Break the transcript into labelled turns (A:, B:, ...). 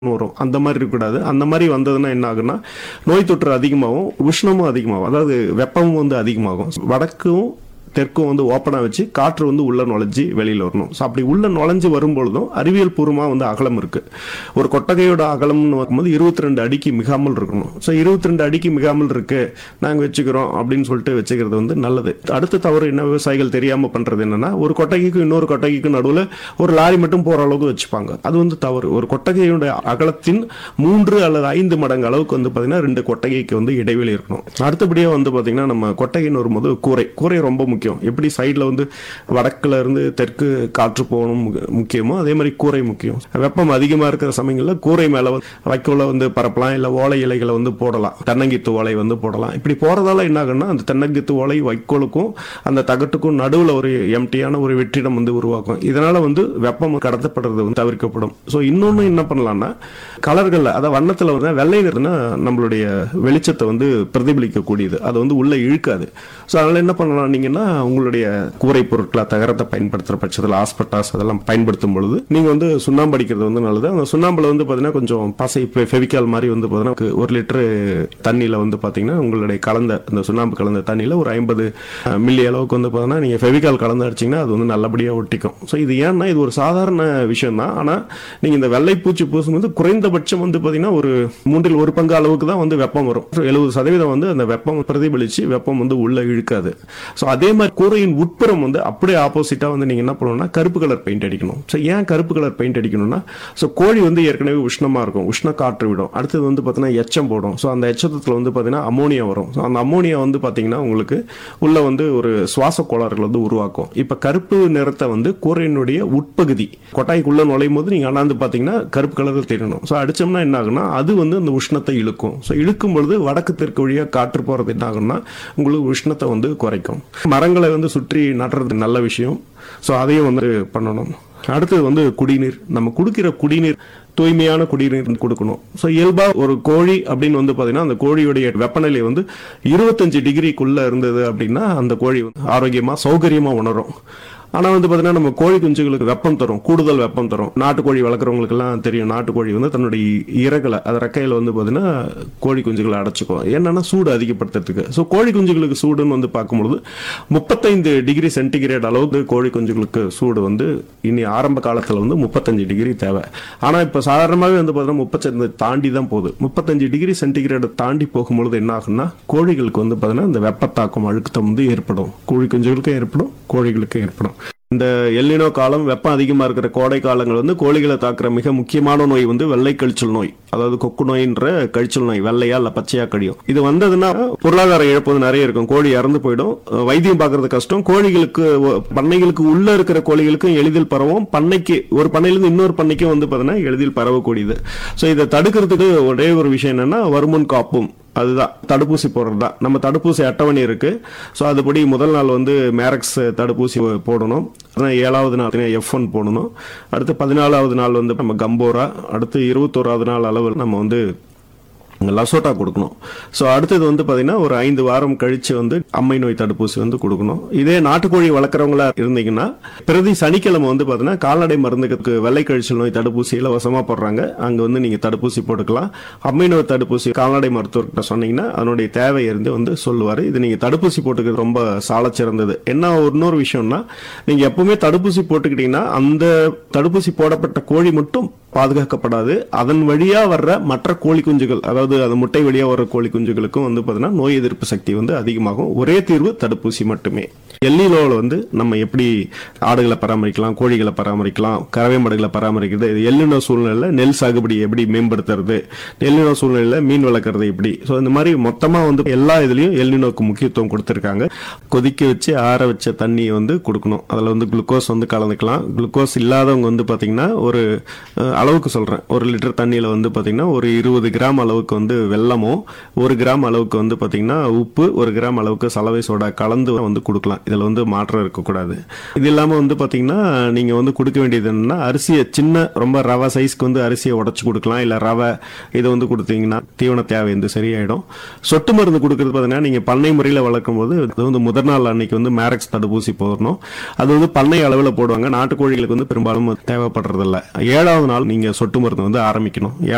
A: வரும். அந்த மாதிரி இருக்கக்கூடாது. அந்த மாதிரி வந்ததுன்னா என்ன ஆகுன்னா, நோய் தொற்று அதிகமாகும், உஷ்ணமும் அதிகமாகும். அதாவது வெப்பமும் வந்து அதிகமாகும். வடக்கும் தெற்கும் வந்து ஓப்பனா வச்சு காற்று வந்து உள்ள நுழைஞ்சு வெளியில வரணும். ஸோ அப்படி உள்ள நுழைஞ்சு வரும்பொழுதும் அறிவியல் பூர்வமா வந்து அகலம் இருக்கு. ஒரு கொட்டகையோட அகலம்னு பார்க்கும்போது 22 அடிக்கு மிகாமல் இருக்கணும். ஸோ 22 அடிக்கு மிகாமல் இருக்கு, நாங்கள் வச்சுக்கிறோம் அப்படின்னு சொல்லிட்டு வச்சுக்கிறது வந்து நல்லது. அடுத்த தவறு என்ன விவசாயிகள் தெரியாம பண்றது என்னன்னா, ஒரு கொட்டகைக்கும் இன்னொரு கொட்டகைக்கும் நடுவில் ஒரு லாரி மட்டும் போற அளவுக்கு வச்சுப்பாங்க. அது வந்து தவறு. ஒரு கொட்டகையோட அகலத்தின் 3 அல்லது 5 மடங்கு அளவுக்கு வந்து பார்த்தீங்கன்னா 2 கொட்டகைக்கு வந்து இடைவெளி இருக்கணும். அடுத்தபடியாக வந்து பார்த்தீங்கன்னா நம்ம கொட்டகைன்னு வரும்போது கூரை ரொம்ப முக்கியம். எப்படி சைடில் வந்து வடக்குல இருந்து தெற்கு காற்று போகணும் முக்கியமோ அதே மாதிரி கூரை முக்கியம். வெப்பம் அதிகமாக இருக்கிற சமயங்களில் கூரை மேலே வைக்கோல வந்து பரப்பலாம், இல்லை ஓலை இலைகளை வந்து போடலாம், தென்னங்கித்து ஓலை வந்து போடலாம். இப்படி போறதால என்ன ஆகுன்னா, அந்த தென்னங்கித்து ஓலை வைக்கோலுக்கும் அந்த தகட்டுக்கும் நடுவில் ஒரு எம்டியான ஒரு வெற்றிடம் வந்து உருவாக்கும். இதனால வந்து வெப்பம் கடத்தப்படுறது வந்து தவிர்க்கப்படும். ஸோ இன்னொன்று என்ன பண்ணலாம்னா, கலர்கள் அதாவது வண்ணத்தில் வந்து வெள்ளை நிறம்னா நம்மளுடைய வெளிச்சத்தை வந்து பிரதிபலிக்கக்கூடியது, அது வந்து உள்ள இழுக்காது. ஸோ அதனால என்ன பண்ணலாம் நீங்கன்னா, உங்களுடைய கூரை பொருட்களை தகரத்தை பயன்படுத்துற பட்சத்தில் ஆஸ்பெட்டாஸ் அதெல்லாம் பயன்படுத்தும் பொழுது நீங்க வந்து சுண்ணாம்பு அடிக்கிறது வந்து நல்லது. அந்த சுண்ணாம்புல வந்து பாத்தீங்கன்னா கொஞ்சம் பசை ஃபெவிகால் மாதிரி வந்து பாத்தீங்கன்னா 1 லிட்டர் தண்ணியில வந்து பாத்தீங்கன்னா உங்களுடைய கலந்த அந்த சுண்ணாம்பு கலந்த தண்ணியில ஒரு 50 மில்லி அளவுக்கு வந்து பாத்தீங்கன்னா நீங்க ஃபெவிகால் கலந்து அடிச்சீங்கன்னா அது வந்து நல்லபடியா ஒட்டிக்கும். ஸோ இது ஏன்னா இது ஒரு சாதாரண விஷயம் தான். ஆனா நீங்க இந்த வெள்ளை பூச்சி பூசும்போது குறைந்தபட்சம் வந்து பாத்தீங்கன்னா ஒரு 1/3 பங்கு அளவுக்கு தான் வந்து வெப்பம் வரும். 70% வந்து அந்த வெப்பம் பிரதிபலிச்சு வெப்பம் வந்து உள்ள இழுக்காது. ஸோ அதே மாதிரி கூரையின் உட்புறம் வந்து அப்படியே ஆப்போசிட்டா வந்து நீங்க என்ன பண்ணணும்னா கருப்பு கலர் பெயிண்ட் அடிக்கணும். ஸோ ஏன் கருப்பு கலர் பெயிண்ட் அடிக்கணும்னா, ஸோ கோழி வந்து ஏற்கனவே உஷ்ணமா இருக்கும், உஷ்ண காற்று விடும். அடுத்தது வந்து பார்த்தீங்கன்னா எச்சம் போடும். ஸோ அந்த எச்சத்தில் வந்து பார்த்தீங்கன்னா அமோனியா வரும். ஸோ அந்த அமோனியா வந்து பார்த்தீங்கன்னா உங்களுக்கு உள்ள வந்து ஒரு சுவாச கோளாறுகள் வந்து உருவாக்கும். இப்போ கருப்பு நிறத்தை வந்து கூரையினுடைய உட்பகுதி கொட்டாய்க்குள்ள நுழையும் போது நீங்க அண்ணாந்து பார்த்தீங்கன்னா கருப்பு கலரில் தெரியணும். ஸோ அடிச்சோம்னா என்ன ஆகுனா, அது வந்து அந்த உஷ்ணத்தை இழுக்கும். ஸோ இழுக்கும் பொழுது வடக்கு தெற்கு வழியாக காற்று போறது என்ன ஆகும்னா உங்களுக்கு உஷ்ணத்தை வந்து குறைக்கும். மரங்களை வந்து சுற்றி நடுறது நல்ல விஷயம். ஸோ அதையும் வந்து பண்ணணும். அடுத்தது வந்து குடிநீர். நம்ம குடிக்கிற குடிநீர் தூய்மையான குடிநீர் கொடுக்கணும். ஸோ இயல்பா ஒரு கோழி அப்படின்னு வந்து பார்த்தீங்கன்னா அந்த கோழியுடைய வெப்பநிலை வந்து 25 டிகிரிக்குள்ள இருந்தது அப்படின்னா அந்த கோழி ஆரோக்கியமா சௌகரியமா உணரும். ஆனால் வந்து பார்த்தீங்கன்னா நம்ம கோழி குஞ்சுகளுக்கு வெப்பம் தரும், கூடுதல் வெப்பம் தரும். நாட்டுக்கோழி வளர்க்குறவங்களுக்குலாம் தெரியும், நாட்டுக்கோழி வந்து தன்னுடைய இறகலை அது ரெக்கையில் வந்து பார்த்தீங்கன்னா கோழி குஞ்சுகளை அடைச்சிக்கும். என்னன்னா சூடு அதிகப்படுத்துறதுக்கு. ஸோ கோழி குஞ்சுகளுக்கு சூடுன்னு வந்து பார்க்கும்பொழுது 35 டிகிரி சென்டிகிரேட் அளவுக்கு கோழி குஞ்சுகளுக்கு சூடு வந்து இனி ஆரம்ப காலத்தில் வந்து 35 டிகிரி தேவை. ஆனால் இப்போ சாதாரணமாகவே வந்து பார்த்தீங்கன்னா 35 தாண்டி தான் போகுது. 35 டிகிரி சென்டிகிரேட் தாண்டி போகும்பொழுது என்ன ஆகுன்னா கோழிகளுக்கு வந்து பார்த்தீங்கன்னா இந்த வெப்பத்தாக்கம் அழுத்தம் வந்து ஏற்படும். கோழி குஞ்சுகளுக்கும் ஏற்படும், கோழிகளுக்கும் ஏற்படும். இந்த எல்லினோ காலம், வெப்பம் அதிகமாக இருக்கிற கோடை காலங்கள் வந்து கோழிகளை தாக்குற மிக முக்கியமான நோய் வந்து வெள்ளை கழிச்சல் நோய், அதாவது கொக்கு நோயின்ற கழிச்சல் நோய், வெள்ளையா இல்ல பச்சையா கழியும். இது வந்ததுன்னா பொருளாதார இழப்பு வந்து நிறைய இருக்கும். கோழி இறந்து போயிடும், வைத்தியம் பார்க்கறது கஷ்டம். கோழிகளுக்கு பண்ணைகளுக்கு உள்ள இருக்கிற கோழிகளுக்கும் எளிதில் பரவும், பண்ணைக்கு ஒரு பண்ணையிலிருந்து இன்னொரு பண்ணைக்கும் வந்து பார்த்தீங்கன்னா எளிதில் பரவக்கூடியது. ஸோ இதை தடுக்கிறதுக்கு ஒரே ஒரு விஷயம் என்னன்னா வருமுன் காப்பும், அதுதான் தடுப்பூசி போடுறது தான். நம்ம தடுப்பூசி அட்டவணை இருக்கு. ஸோ அதுபடி முதல் நாள் வந்து மேரக்ஸ் தடுப்பூசி போடணும், 7வது நாள் F1 போடணும், அடுத்து 14வது நாள் வந்து நம்ம கம்போரா, அடுத்து 21வது நாள் அளவில் நம்ம வந்து லசோட்டா கொடுக்கணும். ஸோ அடுத்தது வந்து பார்த்தீங்கன்னா ஒரு 5 வாரம் கழிச்சு வந்து அம்மை நோய் தடுப்பூசி வந்து கொடுக்கணும். இதே நாட்டுக்கோழி வளர்க்குறவங்களா இருந்தீங்கன்னா பிரதி சனிக்கிழமை வந்து பார்த்தீங்கன்னா கால்நடை மருந்துக்கு வெள்ளை கழிச்சல் நோய் தடுப்பூசி இலவசமாக போடுறாங்க. அங்கே வந்து நீங்கள் தடுப்பூசி போட்டுக்கலாம். அம்மை நோய் தடுப்பூசி கால்நடை மருத்துவர்கிட்ட சொன்னீங்கன்னா அதனுடைய தேவை இருந்து வந்து சொல்லுவார். இது நீங்கள் தடுப்பூசி போட்டுக்கிறது ரொம்ப சால சிறந்தது. என்ன இன்னொரு விஷயம்னா, நீங்கள் எப்பவுமே தடுப்பூசி போட்டுக்கிட்டீங்கன்னா அந்த தடுப்பூசி போடப்பட்ட கோழி மட்டும் பாதுகாக்கப்படாது, அதன் வழியா வர்ற மற்ற கோழி குஞ்சுகள், அதாவது அது முட்டை வழியா வர்ற கோழி குஞ்சுகளுக்கும் வந்து பார்த்தீங்கன்னா நோய் எதிர்ப்பு சக்தி வந்து அதிகமாகும். ஒரே தீர்வு தடுப்பூசி மட்டுமே. எல்லினோவில் வந்து நம்ம எப்படி ஆடுகளை பராமரிக்கலாம், கோழிகளை பராமரிக்கலாம், கறவை மாடுகளை பராமரிக்கிறது, இது எல்லினோ சூழ்நிலையில் நெல் சாகுபடி எப்படி மேம்படுத்துறது, எல்லினோ சூழ்நிலையில் மீன் வளர்க்குறது எப்படி. ஸோ இந்த மாதிரி மொத்தமாக வந்து எல்லா இதுலையும் எல்லினோக்கு முக்கியத்துவம் கொடுத்துருக்காங்க. கொதிக்க வச்சு ஆற வச்ச தண்ணியை வந்து கொடுக்கணும். அதில் வந்து குளுக்கோஸ் வந்து கலந்துக்கலாம். குளுக்கோஸ் இல்லாதவங்க வந்து பார்த்தீங்கன்னா ஒரு அளவுக்கு சொல்கிறேன், 1 லிட்டர் தண்ணியில் வந்து பார்த்தீங்கன்னா ஒரு 20 கிராம் அளவுக்கு வந்து வெல்லமோ, 1 கிராம் அளவுக்கு வந்து பார்த்தீங்கன்னா உப்பு, 1 கிராம் அளவுக்கு சலவை சோடா கலந்து வந்து கொடுக்கலாம். இதில் வந்து மாற்றம் இருக்கக்கூடாது. இது இல்லாமல் வந்து பார்த்தீங்கன்னா நீங்கள் வந்து கொடுக்க வேண்டியது என்னன்னா, அரிசியை சின்ன ரொம்ப ரவை சைஸ்க்கு வந்து அரிசியை உடச்சி கொடுக்கலாம். இல்லை ரவை இதை வந்து கொடுத்தீங்கன்னா தீவன தேவை வந்து சரியாயிடும். சொட்டு மருந்து கொடுக்கறது பார்த்தீங்கன்னா நீங்கள் பண்ணை முறையில் வளர்க்கும் போது அது வந்து முதல் நாள் அன்னைக்கு வந்து மேரக்ஸ் தடுப்பூசி போடணும். அது வந்து பண்ணை அளவில் போடுவாங்க. நாட்டுக்கோழிகளுக்கு வந்து பெரும்பாலும் தேவைப்படுறதில்ல. 7வது நாள் நீங்க சொட்டு மருந்து வந்து ஆரம்பிக்கணும்.